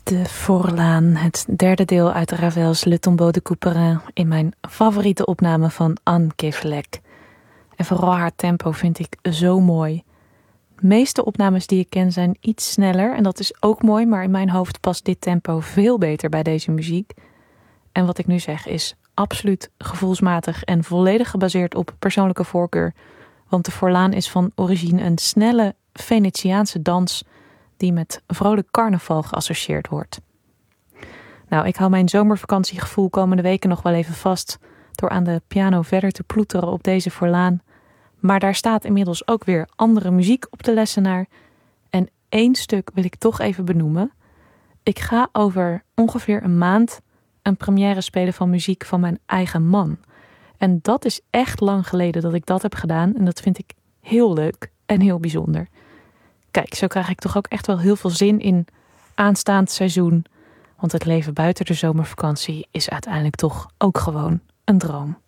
De Voorlaan, het derde deel uit Ravels Le Tombeau de Couperin in mijn favoriete opname van Anne Kefelec. En vooral haar tempo vind ik zo mooi. De meeste opnames die ik ken zijn iets sneller en dat is ook mooi, maar in mijn hoofd past dit tempo veel beter bij deze muziek. En wat ik nu zeg is absoluut gevoelsmatig en volledig gebaseerd op persoonlijke voorkeur. Want de Voorlaan is van origine een snelle Venetiaanse dans die met vrolijk carnaval geassocieerd wordt. Nou, ik hou mijn zomervakantiegevoel komende weken nog wel even vast door aan de piano verder te ploeteren op deze Voorlaan. Maar daar staat inmiddels ook weer andere muziek op de lessenaar. En 1 stuk wil ik toch even benoemen. Ik ga over ongeveer een maand een première spelen van muziek van mijn eigen man. En dat is echt lang geleden dat ik dat heb gedaan. En dat vind ik heel leuk en heel bijzonder. Kijk, zo krijg ik toch ook echt wel heel veel zin in aanstaand seizoen. Want het leven buiten de zomervakantie is uiteindelijk toch ook gewoon een droom.